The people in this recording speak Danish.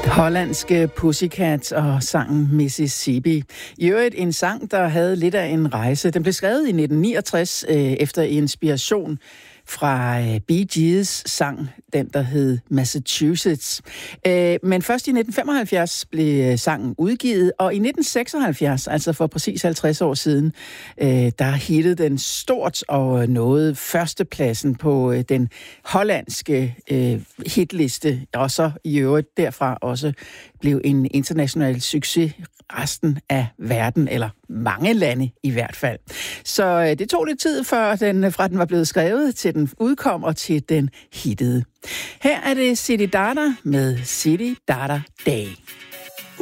Hollandske Pussycat og sangen Mississippi. I øvrigt en sang, der havde lidt af en rejse. Den blev skrevet i 1969 efter inspiration fra Bee Gees sang, den der hed Massachusetts. Men først i 1975 blev sangen udgivet, og i 1976, altså for præcis 50 år siden, der hittede den stort og nåede førstepladsen på den hollandske hitliste, og så i øvrigt derfra også blev en international succes resten af verden, eller mange lande i hvert fald. Så det tog lidt tid, fra den var blevet skrevet, til den udkom og til den hittede. Her er det Zididada med Zididada Day.